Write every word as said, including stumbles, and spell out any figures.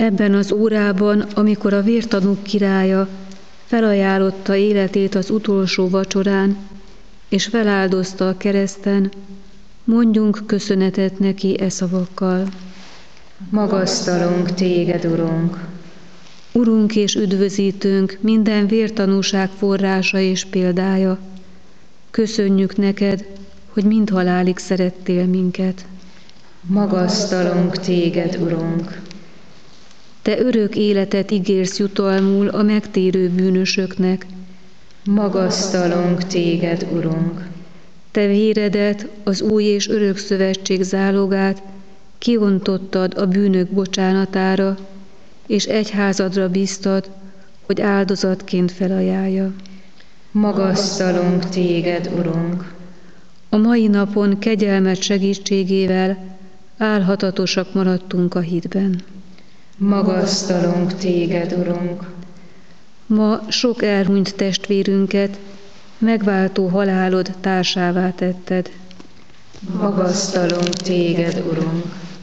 Ebben az órában, amikor a vértanúk királya felajánlotta életét az utolsó vacsorán, és feláldozta a kereszten, mondjunk köszönetet neki e szavakkal. Magasztalunk téged, Urunk! Urunk és üdvözítőnk, minden vértanúság forrása és példája, köszönjük neked, hogy mind halálig szerettél minket. Magasztalunk téged, Urunk! Te örök életet ígérsz jutalmul a megtérő bűnösöknek. Magasztalunk téged, Urunk! Te véredet, az új és örök szövetség zálogát kiontottad a bűnök bocsánatára, és egyházadra bíztad, hogy áldozatként felajánlja. Magasztalunk téged, Urunk! A mai napon kegyelmed segítségével álhatatosak maradtunk a hitben. Magasztalunk téged, Urunk! Ma sok elhunyt testvérünket megváltó halálod társává tetted. Magasztalunk téged, Urunk!